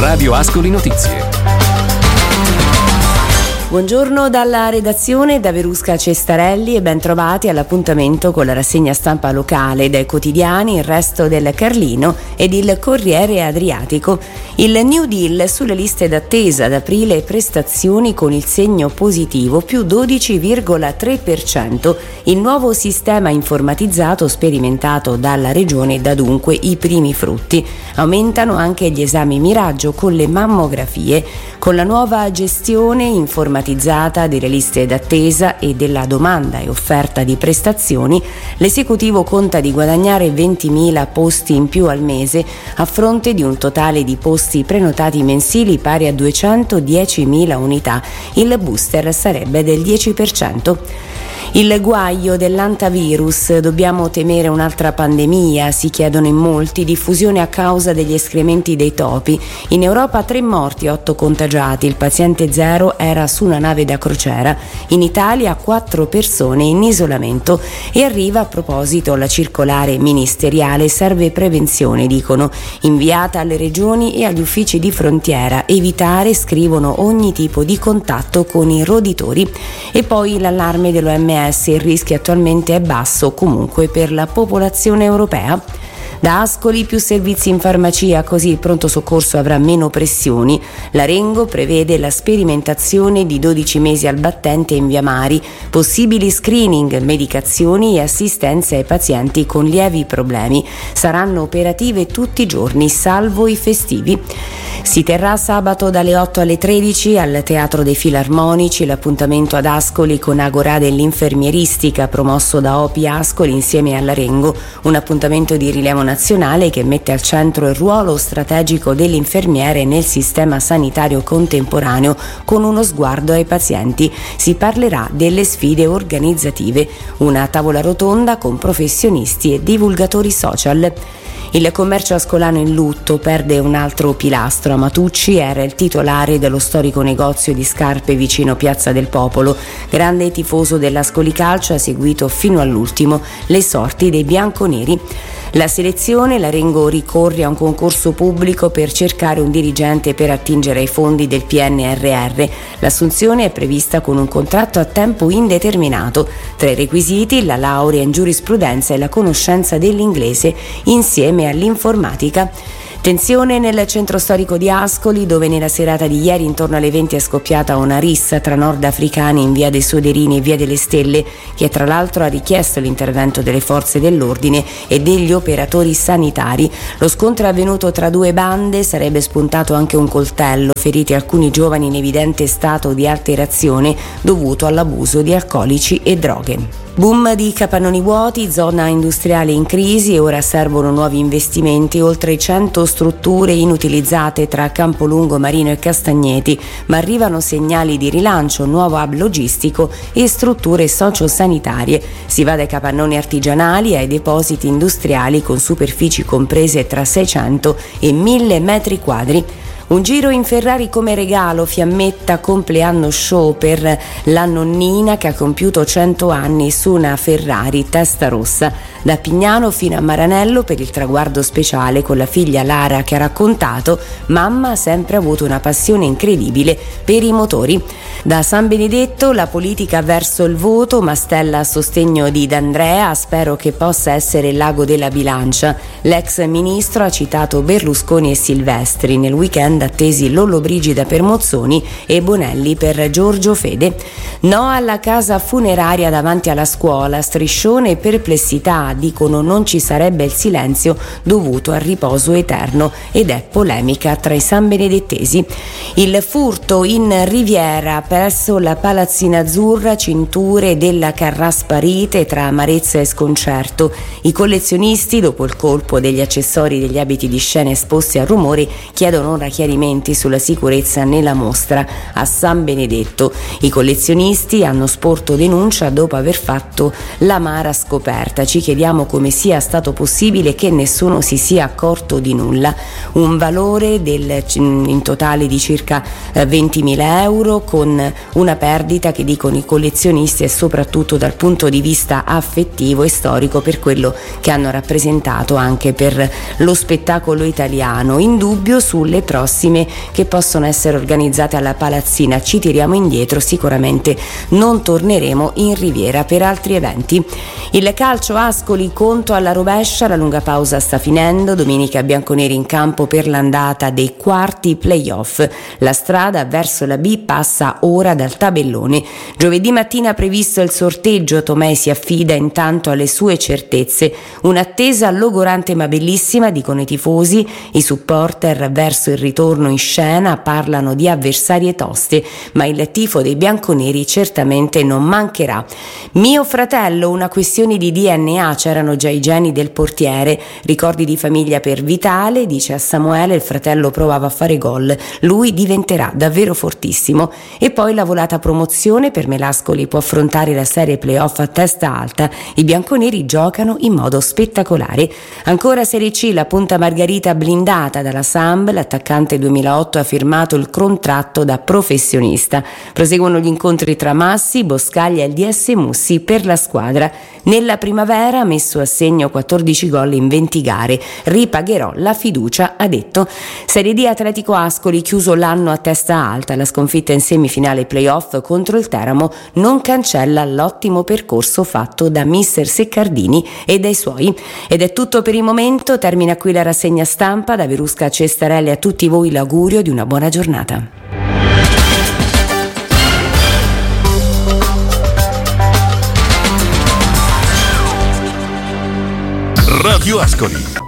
Radio Ascoli Notizie. Buongiorno dalla redazione da Verusca Cestarelli e ben trovati all'appuntamento con la rassegna stampa locale dai quotidiani Il Resto del Carlino ed il Corriere Adriatico. Il New Deal sulle liste d'attesa ad aprile, prestazioni con il segno positivo più 12,3%. Il nuovo sistema informatizzato sperimentato dalla Regione dà dunque i primi frutti. Aumentano anche gli esami miraggio con le mammografie. Con la nuova gestione informatizzata delle liste d'attesa e della domanda e offerta di prestazioni, l'esecutivo conta di guadagnare 20.000 posti in più al mese a fronte di un totale di posti prenotati mensili pari a 210.000 unità. Il booster sarebbe del 10%. Il guaio dell'antavirus, dobbiamo temere un'altra pandemia, si chiedono in molti, diffusione a causa degli escrementi dei topi. In Europa 3 morti, 8 contagiati, il paziente 0 era su una nave da crociera. In Italia 4 persone in isolamento. E arriva a proposito la circolare ministeriale, serve prevenzione, dicono, inviata alle regioni e agli uffici di frontiera, evitare, scrivono, ogni tipo di contatto con i roditori. E poi l'allarme dell'OMS, il rischio attualmente è basso comunque per la popolazione europea. Da Ascoli più servizi in farmacia, così il pronto soccorso avrà meno pressioni. L'Arengo prevede la sperimentazione di 12 mesi al battente in via Mari, possibili screening, medicazioni e assistenza ai pazienti con lievi problemi. Saranno operative tutti i giorni, salvo i festivi. Si terrà sabato dalle 8 alle 13 al Teatro dei Filarmonici l'appuntamento ad Ascoli con Agorà dell'infermieristica promosso da OPI Ascoli insieme all'Arengo, un appuntamento di rilievo nazionale che mette al centro il ruolo strategico dell'infermiere nel sistema sanitario contemporaneo con uno sguardo ai pazienti. Si parlerà delle sfide organizzative, una tavola rotonda con professionisti e divulgatori social. Il commercio ascolano in lutto, perde un altro pilastro. Amatucci era il titolare dello storico negozio di scarpe vicino Piazza del Popolo. Grande tifoso dell'Ascoli Calcio, ha seguito fino all'ultimo le sorti dei bianconeri. La selezione, l'Arengo ricorre a un concorso pubblico per cercare un dirigente per attingere ai fondi del PNRR. L'assunzione è prevista con un contratto a tempo indeterminato. Tra i requisiti la laurea in giurisprudenza e la conoscenza dell'inglese insieme all'informatica. Tensione nel centro storico di Ascoli, dove nella serata di ieri intorno alle 20 è scoppiata una rissa tra nordafricani in via dei Soderini e via delle Stelle, che tra l'altro ha richiesto l'intervento delle forze dell'ordine e degli operatori sanitari. Lo scontro è avvenuto tra due bande, sarebbe spuntato anche un coltello, feriti alcuni giovani in evidente stato di alterazione dovuto all'abuso di alcolici e droghe. Boom di capannoni vuoti, zona industriale in crisi e ora servono nuovi investimenti, oltre 100 strutture inutilizzate tra Campolungo, Marino e Castagneti, ma arrivano segnali di rilancio, nuovo hub logistico e strutture sociosanitarie. Si va dai capannoni artigianali ai depositi industriali con superfici comprese tra 600 e 1000 metri quadri. Un giro in Ferrari come regalo, Fiammetta compleanno show per la nonnina che ha compiuto 100 anni su una Ferrari testa rossa. Da Pignano fino a Maranello per il traguardo speciale con la figlia Lara che ha raccontato: mamma ha sempre avuto una passione incredibile per i motori. Da San Benedetto la politica verso il voto, Mastella a sostegno di D'Andrea, spero che possa essere il lago della bilancia. L'ex ministro ha citato Berlusconi e Silvestri, nel weekend attesi Lollobrigida per Mozzoni e Bonelli per Giorgio Fede. No alla casa funeraria davanti alla scuola, striscione e perplessità, dicono non ci sarebbe il silenzio dovuto al riposo eterno, ed è polemica tra i sanbenedettesi. Il furto in Riviera presso la Palazzina Azzurra, cinture della Carrasparite tra amarezza e sconcerto. I collezionisti, dopo il colpo degli accessori degli abiti di scena esposti al rumore, chiedono ora chiarimenti sulla sicurezza nella mostra a San Benedetto. I collezionisti hanno sporto denuncia dopo aver fatto l'amara scoperta. Ci chiediamo come sia stato possibile che nessuno si sia accorto di nulla. Un valore in totale di circa 20.000 euro, con una perdita che dicono i collezionisti è soprattutto dal punto di vista affettivo e storico per quello che hanno rappresentato anche per lo spettacolo italiano. In dubbio sulle prossime prossime che possono essere organizzate alla Palazzina. Ci tiriamo indietro, sicuramente non torneremo in Riviera per altri eventi. Il calcio, Ascoli, Conto alla rovescia, la lunga pausa sta finendo, domenica bianconeri in campo per l'andata dei quarti playoff. La strada verso la B passa ora dal tabellone. Giovedì mattina previsto il sorteggio, Tomei si affida intanto alle sue certezze, un'attesa logorante ma bellissima, dicono i tifosi. I supporter verso il ritorno in scena parlano di avversarie toste, ma il tifo dei bianconeri certamente non mancherà. Mio fratello, una questione di DNA, c'erano già i geni del portiere, ricordi di famiglia per Vitale, dice a Samuele, il fratello provava a fare gol, lui diventerà davvero fortissimo. E poi la volata promozione, per me l'Ascoli può affrontare la serie playoff a testa alta, i bianconeri giocano in modo spettacolare. Ancora Serie C, la Punta Margherita blindata dalla Samb, l'attaccante 2008 ha firmato il contratto da professionista. Proseguono gli incontri tra Massi, Boscaglia e il DS Mussi per la squadra. Nella primavera ha messo a segno 14 gol in 20 gare, ripagherò la fiducia, ha detto. Serie D, Atletico Ascoli, chiuso l'anno a testa alta, la sconfitta in semifinale playoff contro il Teramo non cancella l'ottimo percorso fatto da mister Seccardini e dai suoi. Ed è tutto per il momento, termina qui la rassegna stampa. Da Verusca a Cestarelli, a tutti voi l'augurio di una buona giornata. Radio Ascoli.